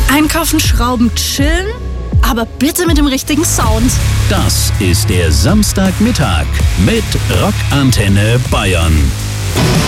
Einkaufen, Schrauben, chillen, aber bitte mit dem richtigen Sound. Das ist der Samstagmittag mit Rockantenne Bayern.